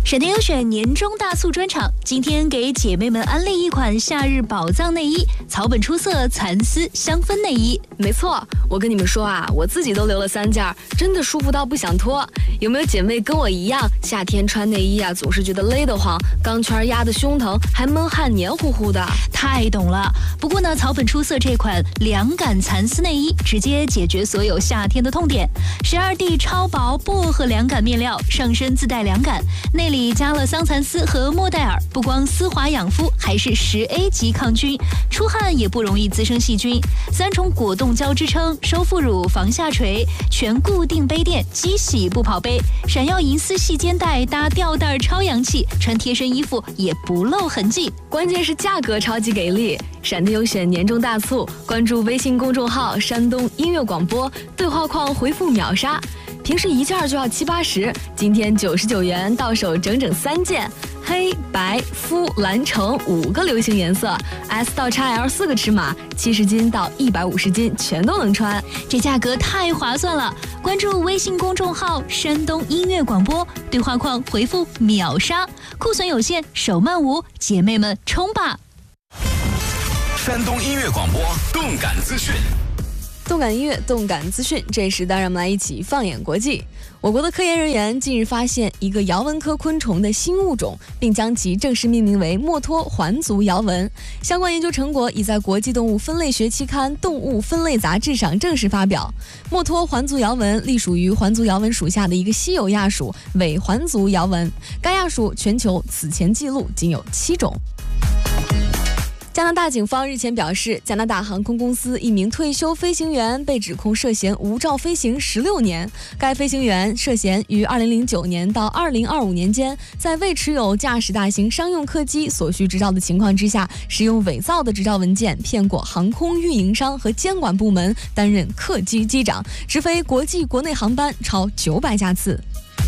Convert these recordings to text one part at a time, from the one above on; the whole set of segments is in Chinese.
闪电优选年终大促专场，今天给姐妹们安利一款夏日宝藏内衣——草本出色蚕丝香氛内衣。 没错，我跟你们说啊，我自己都留了3件，真的舒服到不想脱。有没有姐妹跟我一样，夏天穿内衣啊，总是觉得勒得慌，钢圈压得胸疼，还闷汗黏糊糊的？ 太懂了。不过呢，草本出色这款凉感蚕丝内衣，直接解决所有夏天的痛点。12D 超薄薄荷凉感面料，上身自带凉感，内里加了桑蚕丝和莫代尔，不光丝滑养肤，还是10A 级抗菌，出汗也不容易滋生细菌。3重果冻胶支撑，收腹乳、防下垂，全固定杯垫，机洗不跑杯，闪耀银丝细肩带搭吊带超洋气，穿贴身衣服也不露痕迹。 关键是价格超级给力！闪电优选年终大促，关注微信公众号山东音乐广播，对话框回复秒杀。平时1件就要70、80，今天99元到手整整3件，黑白肤蓝橙5个流行颜色 ，S 到 XL 4个尺码，70斤到150斤全都能穿， 这价格太划算了！关注微信公众号山东音乐广播，对话框回复秒杀，库存有限，手慢无，姐妹们冲吧！ 山东音乐广播动感资讯。 动感音乐，动感资讯，这时让我们来一起放眼国际。我国的科研人员近日发现一个摇纹科昆虫的新物种，并将其正式命名为墨脱环足摇纹。相关研究成果已在国际动物分类学期刊《动物分类杂志》上正式发表。墨脱环足摇纹隶属于环足摇纹属下的一个稀有亚属伪环足摇纹，该亚属全球此前记录仅有7种。加拿大警方日前表示，加拿大航空公司一名退休飞行员被指控涉嫌无照飞行16年。该飞行员涉嫌于2009年到2025年间，在未持有驾驶大型商用客机所需执照的情况之下，使用伪造的执照文件骗过航空运营商和监管部门，担任客机机长，直飞国际国内航班超900架次。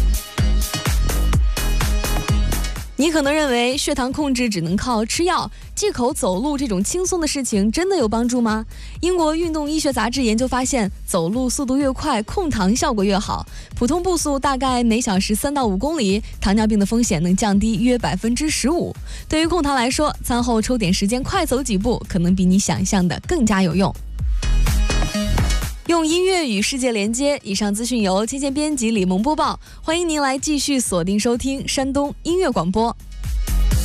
你可能认为血糖控制只能靠吃药，忌口走路这种轻松的事情真的有帮助吗？英国运动医学杂志研究发现，走路速度越快，控糖效果越好。普通步速大概每小时3到5公里，糖尿病的风险能降低约15%。对于控糖来说，餐后抽点时间快走几步，可能比你想象的更加有用。用音乐与世界连接，以上资讯由天线编辑李萌播报，欢迎您来继续锁定收听山东音乐广播。